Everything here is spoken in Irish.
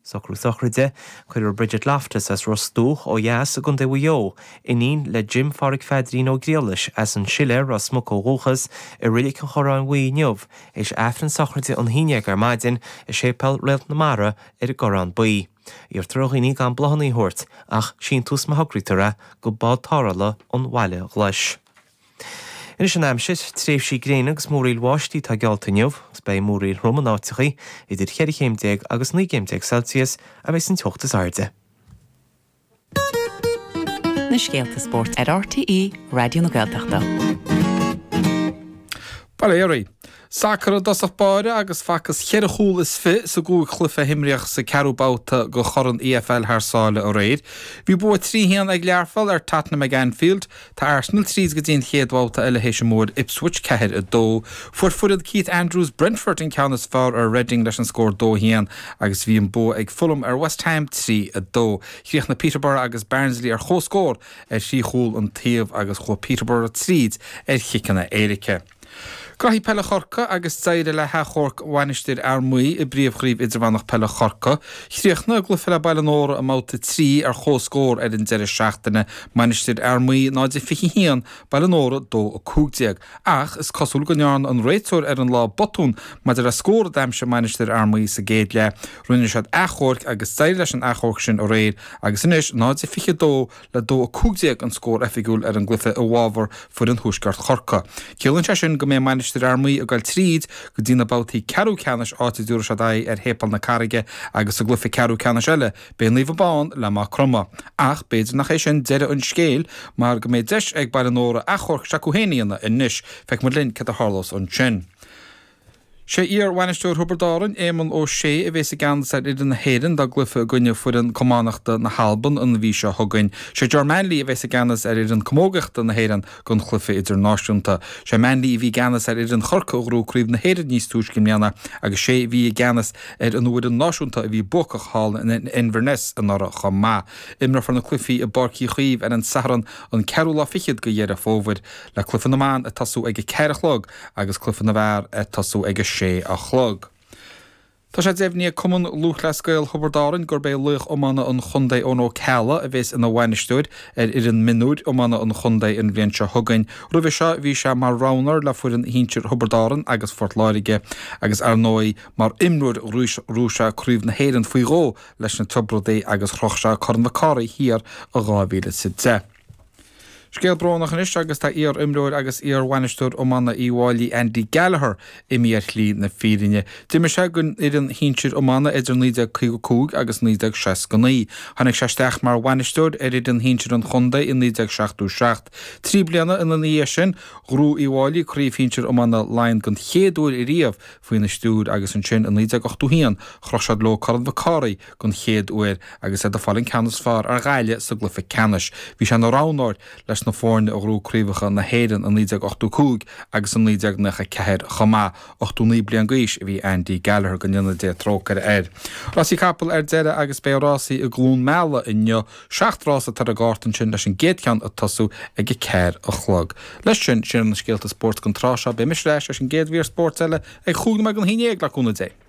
Socrúide, chuir Bridget Loftus as Rostúch ó Ias a gunda bhuió, inín le Jim Farrick Fedrin ó Gríolis as an Chile ras mucó róchas I rilik an chorán bhuí neomh, is afran Socrúide an híine gar maidin is sépel réalt na mara ar gorán buí. I'r trochaí gan blahannaí hort ach sin tús ma hagritara go bád tárala an bhaile gleis. Inis an amsit, tréf sí gréanagus móríl wáistí tá gealta neomh, sbé móríl Romanátichaí, idir 40 agus 9 Celsius a bheits an teachtas airde. Na Scéalta Sport ar RTE Radio na Gaeltachta. Baléirí. Sacra dosach báire agus facas cheir chúl is fi sa gúig chlufa himriach sa carúbáta go choran EFL Harsáile ó réir. Bhí bua trí héan ag learfal ar Tottenham ag Anfield, tá Arsenal tríd go dtíon chéadbáta eile héis mór Ipswich ceithir a dó. Fuair Keith Andrews Brentford in ceannas fár ar Reading leis an scór dó héan agus bhí an bó ag Fulham ar West Ham 3 a dó. Chríoch na Peterborough agus Barnsley ar chóscór ar sí chúl an taobh agus chó Peterborough tríd ar chiccanna Éirice. Gahí pelle chorca agus zaire le ha chorc wanistir ar mwy I bríomhchríomh idirvannach pelle chorca. Chríoch na glufa le bailanóra a máta 3 ar chóscór ar in deire seachtainna manistir ar mwy náid I fichi hían bailanóra dó a cúgdiag. Ach is cosúl goniarn an réitúr ar an lá botún maidir a scór daimse manistir ar mwy sa géad le. Rúnir siad achorc agus zaire leis an achorc sin ó réir agus inis náid I fichi dó le dó a cúgdiag an scór efigúl ar an glufa a wáver fur an húsgart chorca. Cialann sin go mé manistir ar mwy a gael tríd go dtína bátaí carú canis áta dúra siadai ar hépal na carige agus a glufa carú canis eile ben lífa bán le má croma. Ach beidir nach éis sin deire an scéil mar go mé deis ag bailanóra a chorc seacuhéíanna in níis feic mar linn cad a harlos an sin. Sé wainisteúr Huberdáran éman ó sé a bhés a gandas ar idir na héireann da glufa gunne fuair an cománachta na halban an bhí seo thugain. Sé Germanlí a bhés a gandas ar idir an comógachta na héireann gon chlufa idirnáisiúnta. Sé Manlí bhí gandas ar idir an chorca grúcríomh na héireann níos túiscimneanna agus sé bhí gandas ar an uair an náisiúnta a bhí bocach hall in Inverness an ára chomá. Imra fan na clufií a barcí chuomh ar an saharan an ceúla fichiad go dhéar a fómhair le clufa na man a tasú ag a ceirichlog agus clufa na bhar a tasú ag a sé a chlog. Tá sé déimhní cuman luach le scoil Huberdáran gur bé luach ómána an chundaí ón ó ceala a bhés ina bhainisteúid ar an minúid ómána an chundaí in bhíonn se thugain. Ruhí seo bhí se mar ránar le fuair an híntir Huberdáran agus Fort Láirige agus ar nói mar imrúd rúise críomh na héireann faoi ró leis na tubrodaí agus chrochse chun bhacáraí hir a 2010. Scéal brónach an is agus tá íar imróir agus íar wainisteúr ó manna íháilí Andy Gallagher I míar chlí na fírinne. Dimir se gunn idir an híntir ó manna idir 1952 agus 1969. Hannig seisteach mar wainisteúr idir an híntir an chunda in 1967. Trí bliana in an íar sin, grú íháilí críomh híntir ó manna lein gon chéadúir I riamh faoin na stúr agus an sin in 1980 chrochsad lo carn bhacáraí gon chéadúir agus a fallin canas far ar gaile sa glufa canis. Bhí se na ránáir leis na fórne a grúcríomhacha na héireann an 1982 agus an 1994 chomá 8 blian gaois a bhí Andy Gallagher go nionad de trócar air. Rásí capal ar deire agus bérásaí a glún meala inneo 7 rása tar a gátan sin leis an géadceann a tasú ag a ceir a chlog. Leis sin an Scéalta Sport gon tráseo be mis leis leis an géadhíar sport eile ag chúg me an híine ag leúna dé.